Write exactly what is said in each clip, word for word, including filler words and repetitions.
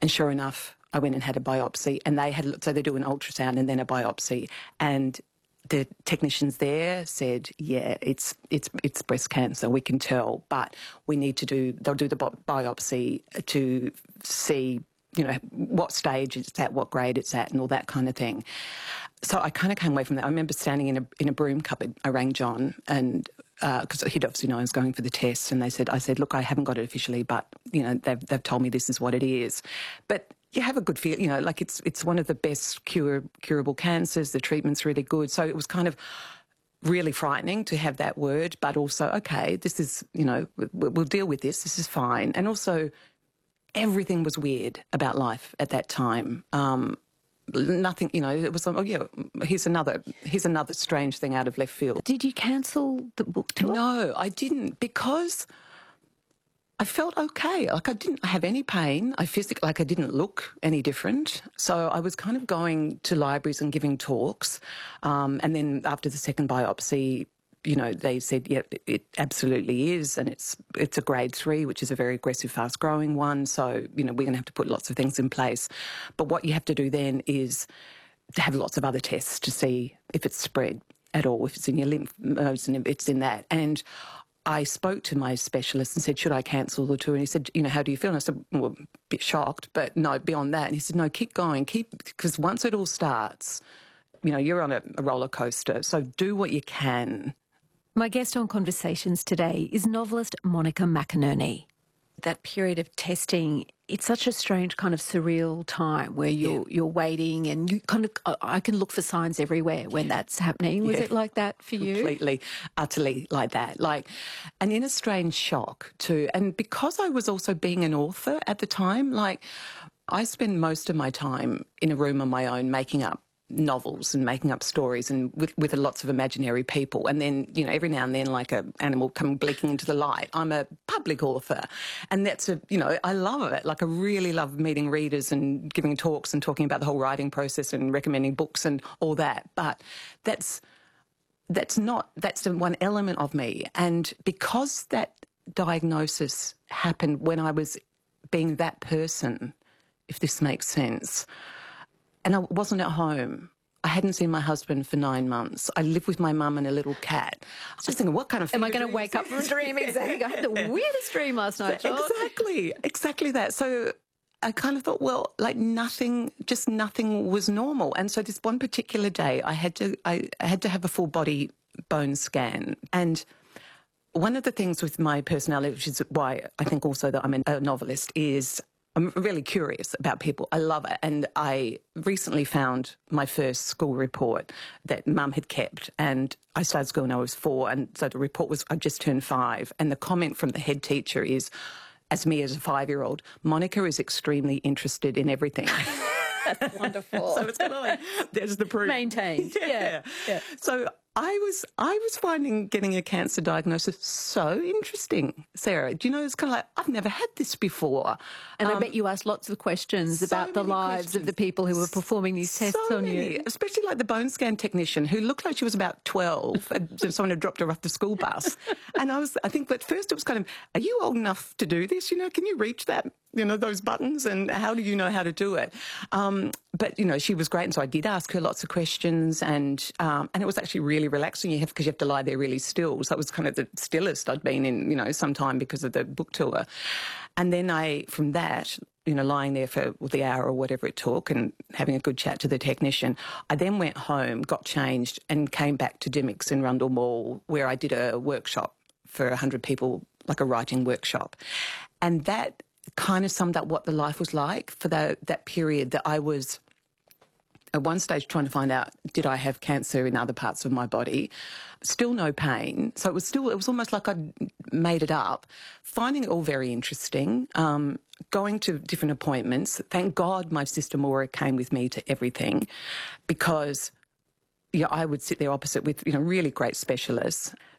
And sure enough, I went and had a biopsy, and they had, so they do an ultrasound and then a biopsy, and the technicians there said, yeah, it's it's it's breast cancer, we can tell, but we need to do, they'll do the biopsy to see, you know, what stage it's at, what grade it's at, and all that kind of thing. So I kind of came away from that. I remember standing in a in a broom cupboard. I rang John, and because uh, he'd obviously known I was going for the test, and they said, I said, look, I haven't got it officially, but, you know, they've, they've told me this is what it is. But you have a good feel, you know, like it's it's one of the best cure, curable cancers. The treatment's really good. So it was kind of really frightening to have that word, but also, okay, this is, you know, we'll deal with this. This is fine. And also, everything was weird about life at that time. Um, nothing, you know, it was like, oh yeah, here's another, here's another strange thing out of left field. Did you cancel the book tour? No, I didn't, because I felt okay. Like I didn't have any pain. I physically, like I didn't look any different. So I was kind of going to libraries and giving talks. Um, and then after the second biopsy, you know, they said, yeah, it absolutely is. And it's it's a grade three, which is a very aggressive, fast growing one. So, you know, we're going to have to put lots of things in place. But what you have to do then is to have lots of other tests to see if it's spread at all, if it's in your lymph nodes and if it's in that. And I spoke to my specialist and said, should I cancel the tour? And he said, you know, how do you feel? And I said, well, a bit shocked, but no, beyond that. And he said, no, keep going, keep, because once it all starts, you know, you're on a, a roller coaster, so do what you can. My guest on Conversations today is novelist Monica McInerney. That period of testing, it's such a strange kind of surreal time where you're, yeah. you're waiting and you kind of, I can look for signs everywhere when that's happening. Was yeah. it like that for you? Completely, utterly like that. Like an inner strange shock too. And because I was also being an author at the time, like I spend most of my time in a room on my own making up novels and making up stories and with, with lots of imaginary people. And then, you know, every now and then, like an animal come blinking into the light, I'm a public author. And that's a, you know, I love it. Like I really love meeting readers and giving talks and talking about the whole writing process and recommending books and all that. But that's, that's not, that's the one element of me. And because that diagnosis happened when I was being that person, if this makes sense, and I wasn't at home. I hadn't seen my husband for nine months. I lived with my mum and a little cat. I was just thinking, what kind of... Am I going to wake up from a dream? Exactly. I had the weirdest dream last night, John. Exactly. Exactly that. So I kind of thought, well, like nothing, just nothing was normal. And so this one particular day, I had to, I, I had to have a full body bone scan. And one of the things with my personality, which is why I think also that I'm a novelist, is I'm really curious about people. I love it. And I recently found my first school report that Mum had kept. And I started school when I was four. And so the report was, I just turned five. And the comment from the head teacher is, as me as a five-year-old, Monica is extremely interested in everything. That's wonderful. So it's kind of like, there's the proof. Maintained. Yeah. yeah. yeah. So I was I was finding getting a cancer diagnosis so interesting, Sarah. Do you know, it's kind of like, I've never had this before. And um, I bet you asked lots of questions so about the lives questions. of the people who were performing these tests so on many, you. Especially like the bone scan technician who looked like she was about twelve and someone had dropped her off the school bus. And I was, I think at first it was kind of, are you old enough to do this? You know, can you reach that? You know, those buttons, and how do you know how to do it? Um, but, you know, she was great, and so I did ask her lots of questions, and um, and it was actually really relaxing, you have because you have to lie there really still. So that was kind of the stillest I'd been in, you know, some time because of the book tour. And then I, from that, you know, lying there for the hour or whatever it took and having a good chat to the technician, I then went home, got changed, and came back to Dymocks in Rundle Mall, where I did a workshop for one hundred people, like a writing workshop. And that kind of summed up what the life was like for the, that period that I was at one stage trying to find out, did I have cancer in other parts of my body? Still no pain. So it was still, it was almost like I'd made it up. Finding it all very interesting, um, going to different appointments. Thank God my sister Maura came with me to everything, because, you know, I would sit there opposite with, you know, really great specialists.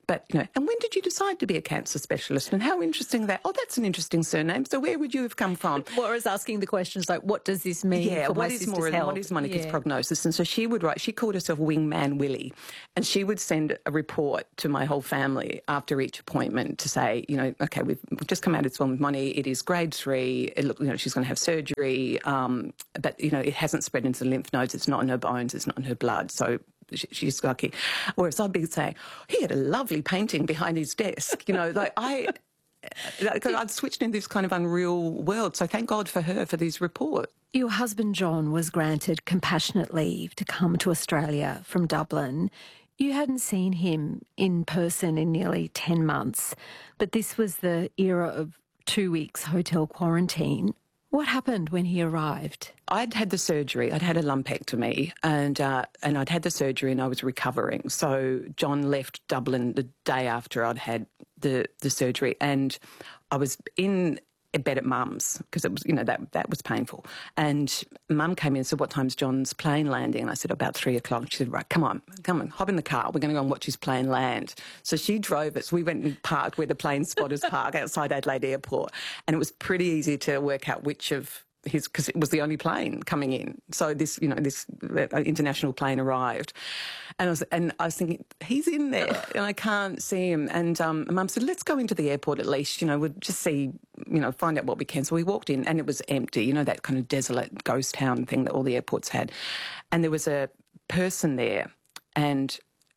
But, you know, and when did you decide to be a cancer specialist? And how interesting that, oh, that's an interesting surname. So where would you have come from? Whereas asking the questions like, what does this mean yeah, for what my is sister's more, health? what is Monica's Yeah. prognosis? And so she would write, she called herself Wingman Willie, and she would send a report to my whole family after each appointment to say, you know, okay, we've, we've just come out of this one with Moni, it is grade three, it look, you know, she's going to have surgery, um, but, you know, it hasn't spread into the lymph nodes, it's not in her bones, it's not in her blood, so she's lucky. Whereas I'd be saying, he had a lovely painting behind his desk. You know, like I, because I'd switched into this kind of unreal world. So thank God for her for these reports. Your husband, John, was granted compassionate leave to come to Australia from Dublin. You hadn't seen him in person in nearly ten months, but this was the era of two weeks hotel quarantine. What happened when he arrived? I'd had the surgery. I'd had a lumpectomy, and uh, and I'd had the surgery, and I was recovering. So John left Dublin the day after I'd had the the surgery, and I was in a bed at Mum's because it was, you know, that that was painful. And Mum came in and said, "What time's John's plane landing?" And I said, "About three o'clock." She said, "Right, come on, come on, hop in the car. We're going to go and watch his plane land." So she drove us. We went and parked where the plane spotters park outside Adelaide Airport, and it was pretty easy to work out which of his, because it was the only plane coming in. So this, you know, this international plane arrived, and I was, and I was thinking, he's in there, and I can't see him. And um, Mum said, "Let's go into the airport at least. You know, we'll just see, you know, find out what we can." So we walked in, and it was empty. You know, that kind of desolate ghost town thing that all the airports had, and there was a person there, and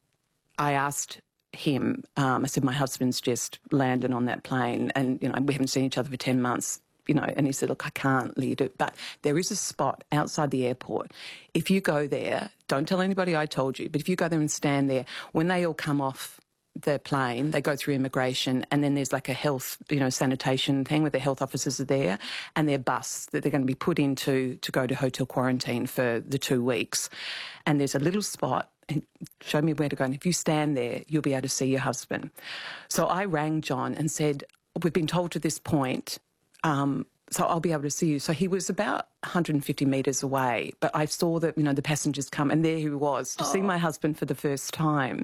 I asked him. Um, I said, "My husband's just landed on that plane, and you know, we haven't seen each other for ten months." You know, and he said, "Look, I can't lead it, but there is a spot outside the airport. If you go there, don't tell anybody I told you, but if you go there and stand there, when they all come off the plane, they go through immigration, and then there's like a health, you know, sanitation thing where the health officers are there, and their bus that they're going to be put into to go to hotel quarantine for the two weeks. And there's a little spot, and show me where to go, and if you stand there, you'll be able to see your husband." So I rang John and said, "We've been told to this point, Um, so I'll be able to see you." So he was about one hundred fifty metres away, but I saw that, you know, the passengers come, and there he was to oh. see my husband for the first time.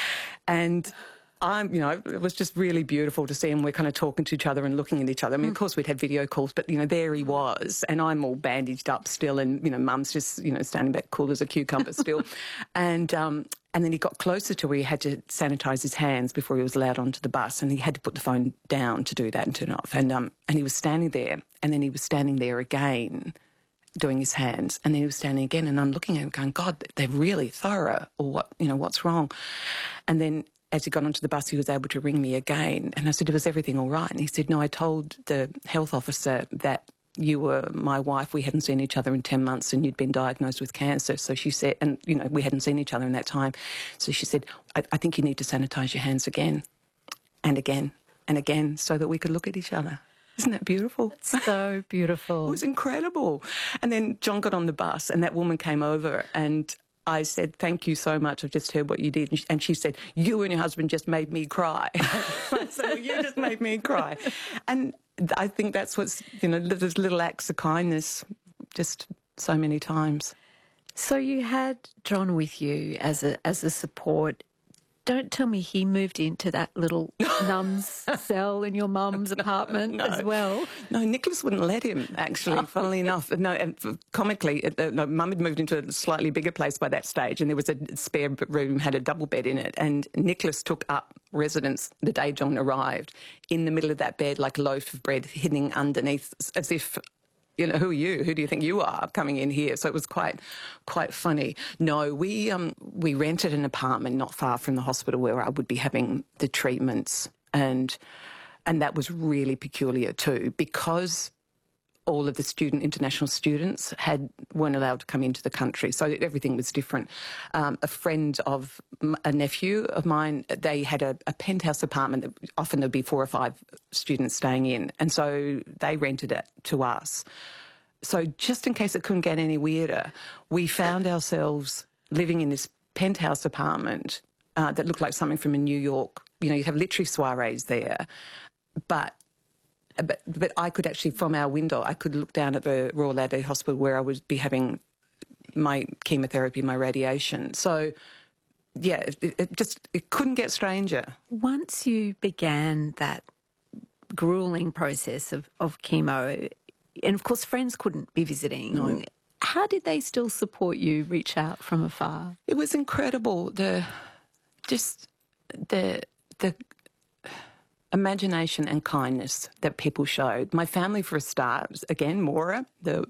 And I'm, you know, it was just really beautiful to see him. We're kind of talking to each other and looking at each other. I mean, mm. of course, we'd had video calls, but, you know, there he was, and I'm all bandaged up still, and, you know, Mum's just, you know, standing back cool as a cucumber still. and um, and then he got closer to where he had to sanitise his hands before he was allowed onto the bus, and he had to put the phone down to do that and turn it off. And, um, and he was standing there, and then he was standing there again doing his hands, and then he was standing again, and I'm looking at him going, God, they're really thorough, or what, you know, what's wrong? And then as he got onto the bus, he was able to ring me again. And I said, "Was everything all right?" And he said, "No, I told the health officer that you were my wife. We hadn't seen each other in ten months and you'd been diagnosed with cancer." So she said, and, you know, we hadn't seen each other in that time. So she said, I, I think you need to sanitise your hands again and again and again so that we could look at each other." Isn't that beautiful? That's so beautiful. It was incredible. And then John got on the bus, and that woman came over, and I said, "Thank you so much. I've just heard what you did." And she said, "You and your husband just made me cry." I said, "Well, you just made me cry." And I think that's what's, you know, there's little acts of kindness just so many times. So you had John with you as a as a support. Don't tell me he moved into that little nun's cell in your mum's apartment no. as well. No, Nicholas wouldn't let him, actually, funnily enough. No, and comically, uh, no, Mum had moved into a slightly bigger place by that stage, and there was a spare room, had a double bed in it, and Nicholas took up residence the day John arrived, in the middle of that bed, like a loaf of bread hidden underneath, as if, you know, who are you? Who do you think you are coming in here? So it was quite, quite funny. No, we um we rented an apartment not far from the hospital where I would be having the treatments, and and that was really peculiar too, because all of the student international students had weren't allowed to come into the country, so everything was different. Um, a friend of a nephew of mine, they had a, a penthouse apartment that often there'd be four or five students staying in, and so they rented it to us. So just in case it couldn't get any weirder, we found ourselves living in this penthouse apartment uh, that looked like something from a New York. You know, you have literary soirees there, but. But, but I could actually, from our window, I could look down at the Royal Adelaide Hospital where I would be having my chemotherapy, my radiation. So yeah, it, it just it couldn't get stranger. Once you began that grueling process of, of chemo, and of course friends couldn't be visiting, No. how did they still support you, reach out from afar? It was incredible. The just the the imagination and kindness that people showed. My family, for a start, again, Maura, the